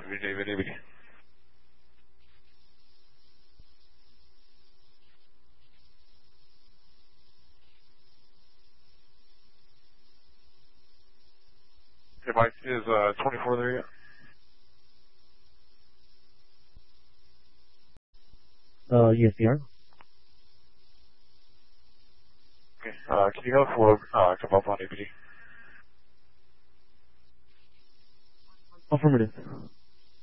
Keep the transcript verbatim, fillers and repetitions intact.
David, David. Okay, Mike, is uh, twenty-four there yet? Uh, yes, they are. Okay, uh, can you have four uh, come up on A P D? Affirmative.